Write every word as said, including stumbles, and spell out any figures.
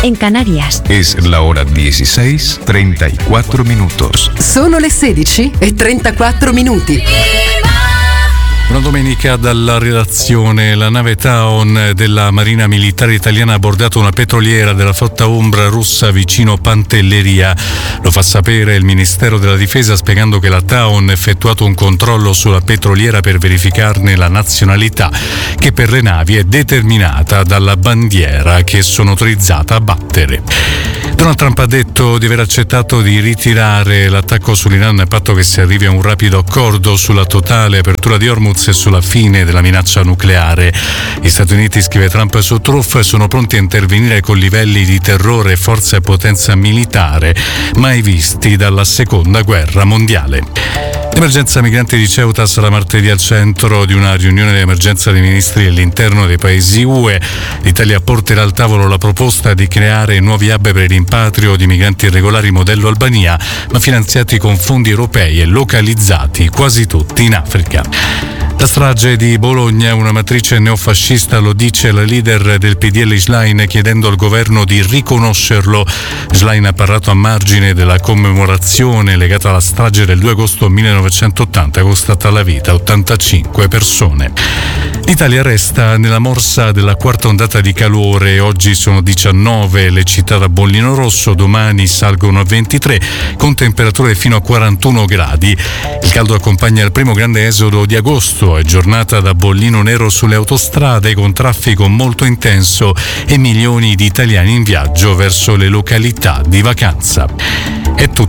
en Canarias. Es la hora dieciséis treinta y cuatro minutos. Sono le sedici e trentaquattro minuti. Una domenica dalla redazione, la nave Taon della Marina Militare Italiana ha abbordato una petroliera della flotta ombra russa vicino Pantelleria. Lo fa sapere il Ministero della Difesa, spiegando che la Taon ha effettuato un controllo sulla petroliera per verificarne la nazionalità, che per le navi è determinata dalla bandiera che sono autorizzata a battere. Donald Trump ha detto di aver accettato di ritirare l'attacco sull'Iran a patto che si arrivi a un rapido accordo sulla totale apertura di Hormuz e sulla fine della minaccia nucleare. Gli Stati Uniti, scrive Trump su Truth, sono pronti a intervenire con livelli di terrore, forza e potenza militare mai visti dalla seconda guerra mondiale. L'emergenza migranti di Ceuta sarà martedì al centro di una riunione di emergenza dei ministri dell'interno dei paesi U E. L'Italia porterà al tavolo la proposta di creare nuovi hub per il rimpatrio di migranti irregolari modello Albania, ma finanziati con fondi europei e localizzati quasi tutti in Africa. La strage di Bologna, una matrice neofascista, lo dice la leader del P D L Schlein, chiedendo al governo di riconoscerlo. Schlein ha parlato a margine della commemorazione legata alla strage del due agosto millenovecentottanta, costata la vita a ottantacinque persone. L'Italia resta nella morsa della quarta ondata di calore. Oggi sono diciannove le città da bollino rosso, domani salgono a ventitré, con temperature fino a quarantuno gradi. Il caldo accompagna il primo grande esodo di agosto. È giornata da bollino nero sulle autostrade, con traffico molto intenso e milioni di italiani in viaggio verso le località di vacanza. È tutto.